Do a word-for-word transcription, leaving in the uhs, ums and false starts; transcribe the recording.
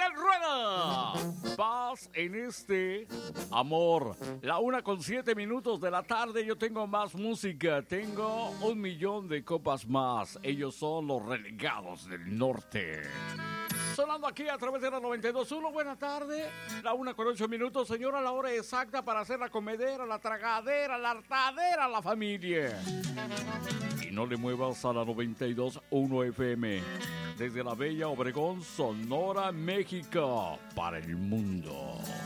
el rueda. Paz en este amor. La una con siete minutos de la tarde. Yo tengo más música. Tengo un millón de copas más. Ellos son los Renegados del Norte. Sonando aquí a través de la noventa y dos punto uno. Buena tarde. La una con ocho minutos. Señora, la hora exacta para hacer la comedera, la tragadera, la hartadera a la familia. Y no le muevas a la noventa y dos punto uno F M. Desde la bella Obregón, Sonora, México. Para el mundo.